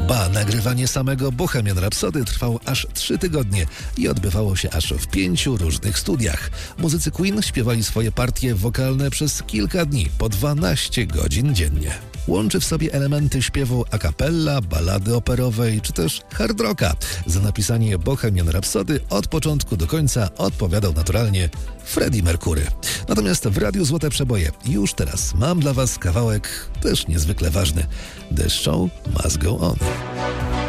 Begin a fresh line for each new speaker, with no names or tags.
Ba, nagrywanie samego Bohemian Rhapsody trwało aż 3 tygodnie i odbywało się aż w 5 różnych studiach. Muzycy Queen śpiewali swoje partie wokalne przez kilka dni, po 12 godzin dziennie. Łączy w sobie elementy śpiewu a cappella, ballady operowej czy też hard rocka. Za napisanie Bohemian Rhapsody od początku do końca odpowiadał naturalnie Freddie Mercury. Natomiast w Radiu Złote Przeboje już teraz mam dla Was kawałek też niezwykle ważny. The show must go on.